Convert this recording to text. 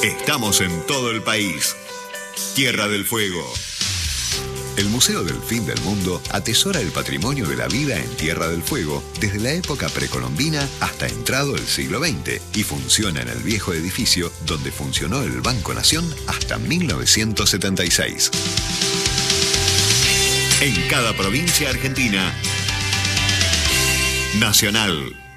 Estamos en todo el país. Tierra del Fuego. El Museo del Fin del Mundo atesora el patrimonio de la vida en Tierra del Fuego desde la época precolombina hasta entrado el siglo XX y funciona en el viejo edificio donde funcionó el Banco Nación hasta 1976. En cada provincia argentina. Nacional.